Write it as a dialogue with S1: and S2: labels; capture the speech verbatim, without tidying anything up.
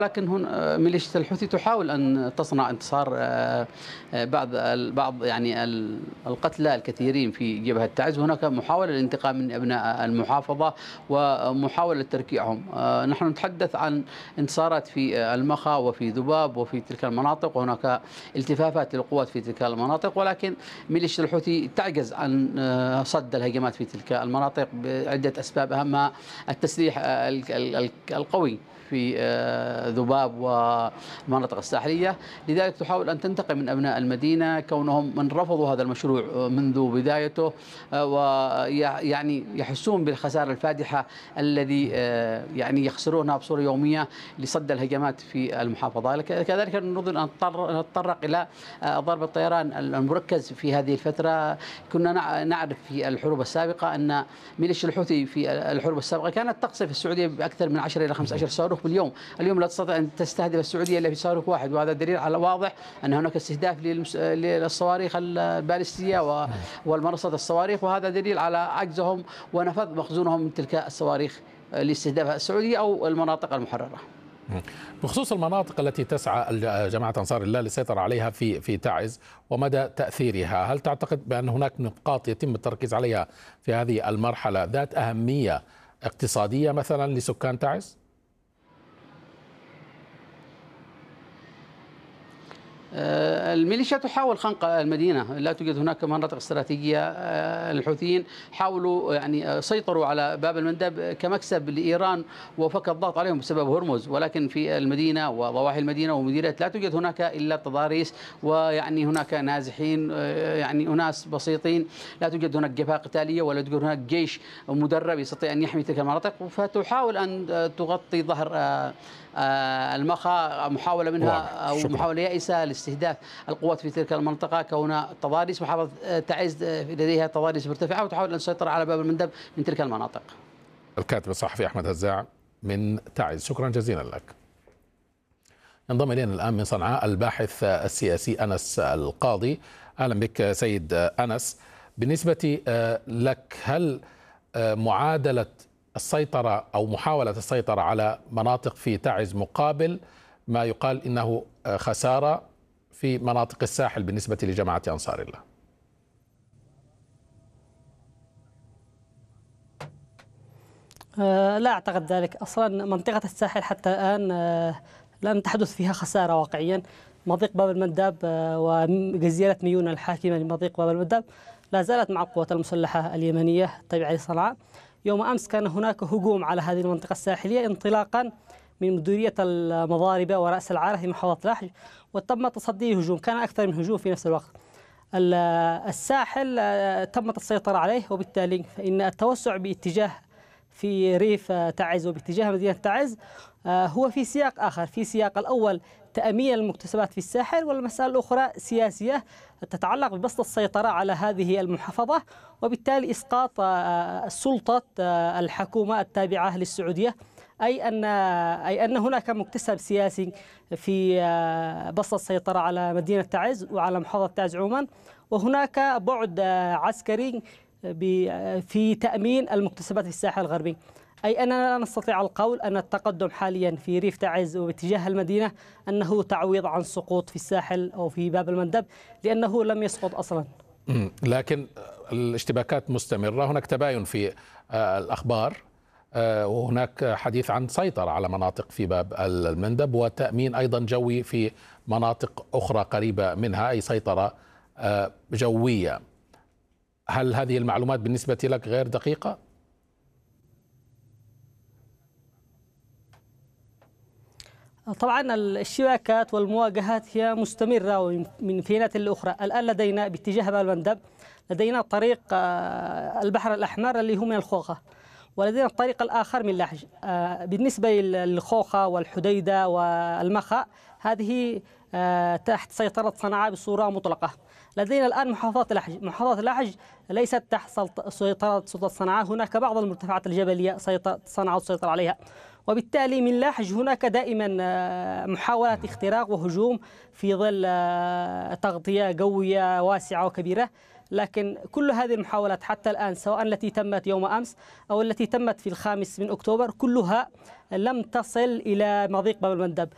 S1: لكن هنا ميليشيا الحوثي تحاول أن تصنع انتصار. بعض بعض يعني القتلى الكثيرين في جبهة تعز، وهناك محاولة للانتقام من أبناء المحافظة ومحاولة تركيعهم. نحن نتحدث عن انتصارات في المخا وفي ذباب وفي تلك المناطق، وهناك التفافات للقوات في تلك المناطق، ولكن ميليشيا الحوثي تعجز عن صد الهجمات في تلك المناطق بعدة أسباب، أهمها التسليح القوي في ذباب والمناطق الساحلية. لذلك تحاول أن تنتقم من أبناء المدينة كونهم من رفضوا هذا المشروع منذ بدايته، ويعني يحسون بالخسارة الفادحة الذي يعني يخسرونها بصورة يومية لصد الهجمات في المحافظة. كذلك نريد أن نتطرق إلى ضرب الطيران المركز في هذه الفترة. كنا نعرف في الحروب السابقة أن ميليشيا الحوثي في الحروب السابقة كانت تقصف السعودية بأكثر من عشرة إلى خمسة عشر صاروخ باليوم. اليوم لا تستطيع أن تستهدف السعودية إلا في صاروخ واحد، وهذا دليل على واضح أن هناك استهداف للصواريخ البالستية والمرصد الصواريخ، وهذا دليل على عجزهم ونفذ مخزونهم من تلك الصواريخ لاستهداف السعودية أو المناطق المحررة.
S2: بخصوص المناطق التي تسعى جماعة أنصار الله للسيطرة عليها في في تعز ومدى تأثيرها، هل تعتقد بأن هناك نقاط يتم التركيز عليها في هذه المرحلة ذات أهمية اقتصادية مثلا لسكان تعز؟
S1: الميليشيا تحاول خنق المدينة، لا توجد هناك مناطق استراتيجية. الحوثيين حاولوا يعني سيطروا على باب المندب كمكسب لإيران وفك الضغط عليهم بسبب هرمز، ولكن في المدينة وضواحي المدينة ومديريات لا توجد هناك إلا تضاريس، ويعني هناك نازحين، يعني أناس بسيطين، لا توجد هناك جبهة قتالية ولا توجد هناك جيش مدرب يستطيع أن يحمي تلك المناطق، فتحاول أن تغطي ظهر المخا. محاولة منها أو محاولة يائسة لاستهداف القوات في تلك المنطقة، كون تضاريس محافظة تعز لديها تضاريس مرتفعة، وتحاول أن تسيطر على باب المندب من تلك المناطق.
S2: الكاتب الصحفي أحمد هزاع من تعز، شكرا جزيلا لك. ينضم إلينا الآن من صنعاء الباحث السياسي أنس القاضي. أهلا بك سيد أنس. بالنسبة لك، هل معادلة السيطرة أو محاولة السيطرة على مناطق في تعز مقابل ما يقال إنه خسارة في مناطق الساحل بالنسبة لجماعة أنصار الله؟
S3: أه لا أعتقد ذلك. أصلا منطقة الساحل حتى الآن أه لم تحدث فيها خسارة واقعيا. مضيق باب المندب أه وجزيرة ميونة الحاكمة لمضيق باب المندب لا زالت مع القوات المسلحة اليمنية التابعة لصنعاء. يوم أمس كان هناك هجوم على هذه المنطقة الساحلية انطلاقا من مديرية المضاربة ورأس العارة في محافظة لحج، وتم تصدي هجوم، كان أكثر من هجوم في نفس الوقت. الساحل تمت السيطرة عليه، وبالتالي فإن التوسع باتجاه في ريف تعز وباتجاه مدينة تعز هو في سياق آخر، في سياق الأول تأمين المكتسبات في الساحل، والمسألة الأخرى سياسية تتعلق ببسط السيطرة على هذه المحافظة، وبالتالي إسقاط سلطة الحكومة التابعة للسعودية، أي أن أي أن هناك مكتسب سياسي في بسط السيطرة على مدينة تعز وعلى محافظة تعز عموما، وهناك بعد عسكري في تأمين المكتسبات في الساحل الغربي. أي أننا لا نستطيع القول أن التقدم حاليا في ريف تعز وباتجاه المدينة أنه تعويض عن سقوط في الساحل أو في باب المندب، لأنه لم يسقط أصلا.
S2: لكن الاشتباكات مستمرة، هناك تباين في الأخبار، وهناك حديث عن سيطرة على مناطق في باب المندب وتأمين أيضا جوي في مناطق أخرى قريبة منها، أي سيطرة جوية. هل هذه المعلومات بالنسبة لك غير دقيقة؟
S3: طبعا الاشتباكات والمواجهات هي مستمرة من فينة لأخرى. الآن لدينا باتجاه باب المندب لدينا طريق البحر الأحمر اللي هو من الخوخة، ولدينا الطريق الآخر من لحج. بالنسبة للخوخة والحديدة والمخا هذه تحت سيطرة صنعاء بصورة مطلقة. لدينا الآن محافظة لحج، محافظة لحج ليست تحت سيطرة سلطة صنعاء، هناك بعض المرتفعات الجبلية صنعاء تسيطر عليها، وبالتالي من لحج هناك دائما محاولات اختراق وهجوم في ظل تغطية جوية واسعة وكبيرة. لكن كل هذه المحاولات حتى الآن، سواء التي تمت يوم أمس أو التي تمت في الخامس من أكتوبر، كلها لم تصل إلى مضيق باب المندب.